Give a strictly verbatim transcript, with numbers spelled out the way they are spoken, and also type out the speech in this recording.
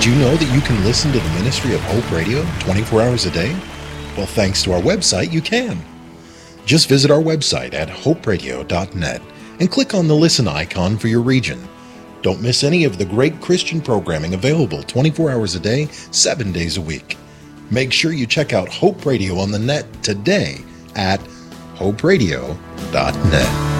you know that you can listen to the ministry of Hope Radio twenty-four hours a day? Well, thanks to our website, you can. Just visit our website at hope radio dot net and click on the listen icon for your region. Don't miss any of the great Christian programming available twenty-four hours a day, seven days a week. Make sure you check out Hope Radio on the net today at hope radio dot net.